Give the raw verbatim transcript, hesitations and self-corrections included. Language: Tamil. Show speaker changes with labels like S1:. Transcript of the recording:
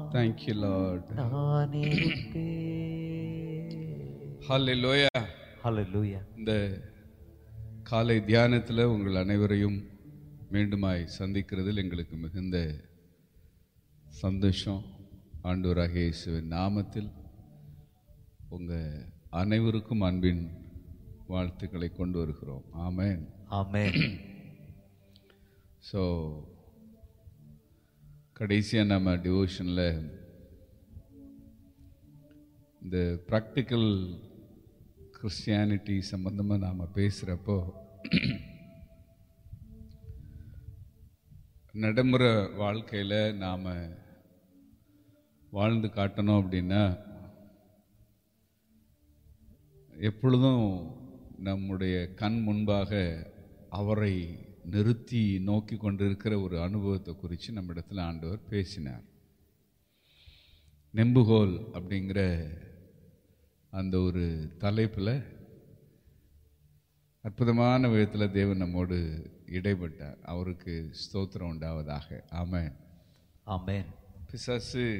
S1: Thank you, Lord.
S2: நான் இருப்பேன்.
S1: Hallelujah.
S2: Hallelujah.
S1: இந்த காலை தியானத்தில் உங்கள் அனைவரையும் மீண்டுமாய் சந்திக்கிறதில் எங்களுக்கு மிகுந்த சந்தோஷம். ஆண்டவராகிய இயேசுவின் நாமத்தில் உங்கள் அனைவருக்கும் அன்பின் வாழ்த்துக்களை கொண்டு வருகிறோம். ஆமென்.
S2: ஆமென்.
S1: ஸோ கடைசியாக நம்ம டிவோஷனில் இந்த ப்ராக்டிக்கல் கிறிஸ்டியானிட்டி சம்பந்தமாக நாம் பேசுகிறப்போ நடைமுறை வாழ்க்கையில் நாம் வாழ்ந்து காட்டணும் அப்படின்னா எப்பொழுதும் நம்முடைய கண் முன்பாக அவரை நிறுத்தி நோக்கி கொண்டிருக்கிற ஒரு அனுபவத்தை குறித்து நம்ம இடத்துல ஆண்டவர் பேசினார். நெம்புகோல் அப்படிங்கிற அந்த ஒரு தலைப்பில் அற்புதமான விதத்தில் தேவன் நம்மோடு இடைப்பட்டார். அவருக்கு ஸ்தோத்திரம் உண்டாவதாக. ஆமென்.
S2: ஆமென்.
S1: பிசாசு